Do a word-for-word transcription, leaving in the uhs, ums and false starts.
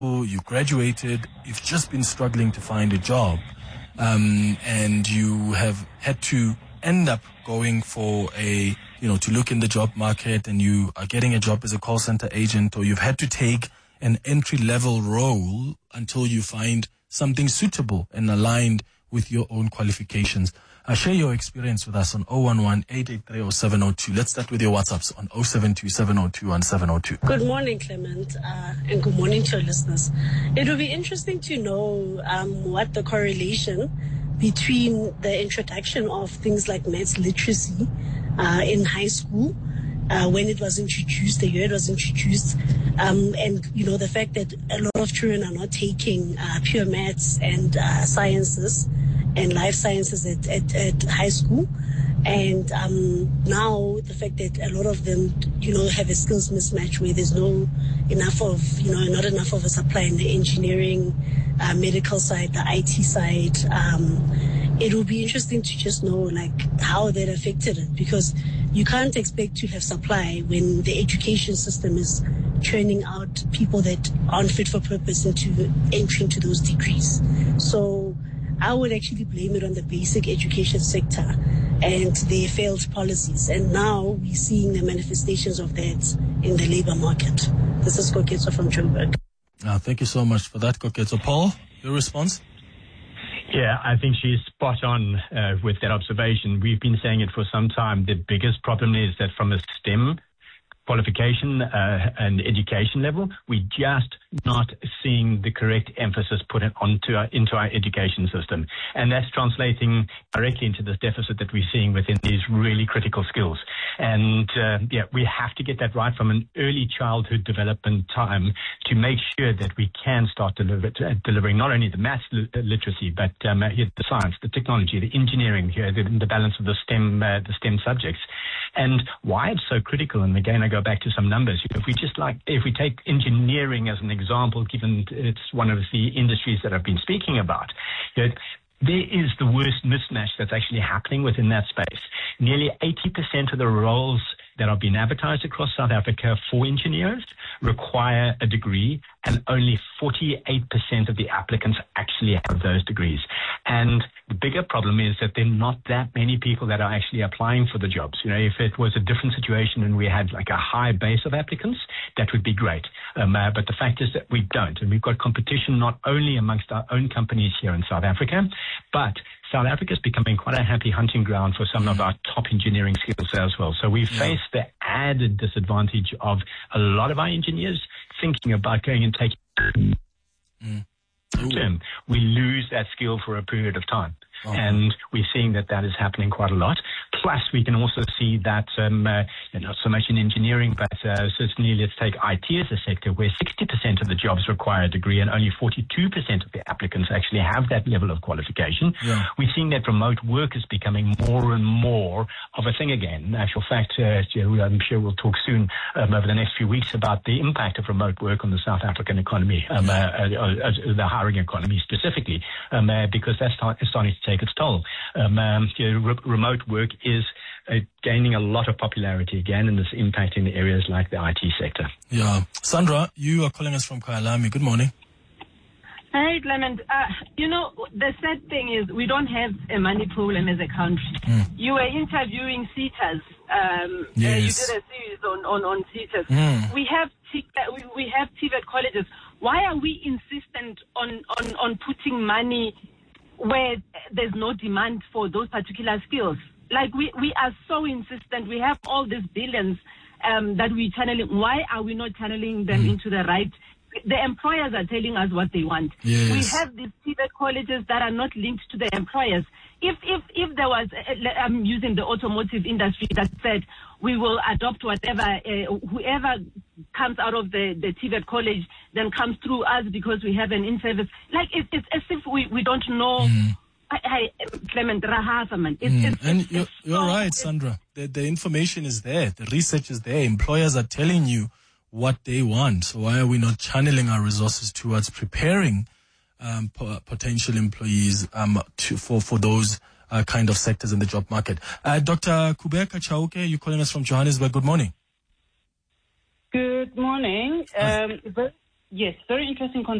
you graduated, you've just been struggling to find a job, um, and you have had to end up going for a, you know, to look in the job market, and you are getting a job as a call center agent, or you've had to take an entry-level role until you find something suitable and aligned with your own qualifications. Uh, share your experience with us on zero one one, eight eight three, zero seven zero two. Let's start with your WhatsApps on zero seven two, seven zero two, one seven zero two. Good morning, Clement, uh, and good morning to our listeners. It will be interesting to know um, what the correlation between the introduction of things like maths literacy uh, in high school, uh, when it was introduced, the year it was introduced, um, and, you know, the fact that a lot of children are not taking uh, pure maths and uh, sciences and life sciences at, at, at high school. And um, now the fact that a lot of them, you know, have a skills mismatch where there's no enough of, you know, not enough of a supply in the engineering, uh, medical side, the I T side. Um, it will be interesting to just know, like, how that affected it, because you can't expect to have supply when the education system is churning out people that aren't fit for purpose into entering to those degrees. So I would actually blame it on the basic education sector and their failed policies. And now we're seeing the manifestations of that in the labor market. This is Koketso from Joburg. Uh, thank you so much for that, Koketso. Paul, your response? Yeah, I think she's spot on uh, with that observation. We've been saying it for some time. The biggest problem is that from a STEM qualification uh, and education level, we're just not seeing the correct emphasis put onto our, into our education system. And that's translating directly into this deficit that we're seeing within these really critical skills. And uh, yeah, we have to get that right from an early childhood development time to make sure that we can start deliver, uh, delivering not only the maths li- literacy, but um, the science, the technology, the engineering, here, the, the balance of the STEM, uh, the STEM subjects. And why it's so critical, and again, I go back to some numbers. If we just like, if we take engineering as an example, given it's one of the industries that I've been speaking about, that there is the worst mismatch that's actually happening within that space. Nearly eighty percent of the roles that are being advertised across South Africa for engineers require a degree, and only forty-eight percent of the applicants actually have those degrees. And the bigger problem is that there are not that many people that are actually applying for the jobs. You know, if it was a different situation and we had like a high base of applicants, that would be great. Um, uh, but the fact is that we don't. And we've got competition not only amongst our own companies here in South Africa, but South Africa is becoming quite a happy hunting ground for some of our top engineering skills as well. So we face the added disadvantage of a lot of our engineers thinking about going and taking mm. term. We lose that skill for a period of time. Oh. And we're seeing that that is happening quite a lot. Plus, we can also see that, um, uh, not so much in engineering, but uh, certainly let's take I T as a sector, where sixty percent of the jobs require a degree and only forty-two percent of the applicants actually have that level of qualification. Yeah. We're seeing that remote work is becoming more and more of a thing again. In actual fact, uh, I'm sure we'll talk soon um, over the next few weeks about the impact of remote work on the South African economy, um, uh, uh, uh, the hiring economy specifically, um, uh, because that's starting to take its toll. Um, um, you know, re- remote work is uh, gaining a lot of popularity again, and it's impacting the areas like the I T sector. Yeah. Sandra, you are calling us from Kyalami. Good morning. Hey, Clement. Uh, you know, the sad thing is we don't have a money problem as a country. Mm. You were interviewing SETAs. Um, yes. uh, you did a series on, on, on SETAs. Mm. We have T- uh, we, we have T V E T colleges. Why are we insistent on, on, on putting money where there's no demand for those particular skills? Like, we, we are so insistent. We have all these billions um, that we channeling. Why are we not channeling them mm. into the right? The employers are telling us what they want. Yes. We have these T V E T colleges that are not linked to the employers. If if if there was, uh, I'm using the automotive industry that said we will adopt whatever, uh, whoever comes out of the, the T V E T college then comes through us because we have an in-service. Like, it, it's as if we, we don't know. Mm. I, I, Clement Rahasa, man. It's, mm. it's, and it's, you're, it's you're so, right, Sandra. The, the information is there. The research is there. Employers are telling you what they want. So why are we not channeling our resources towards preparing um, p- potential employees um, to, for, for those uh, kind of sectors in the job market? Uh, Doctor Kubeka Chauke, you're calling us from Johannesburg. Good morning. Good morning. Um, Yes, very interesting conversation.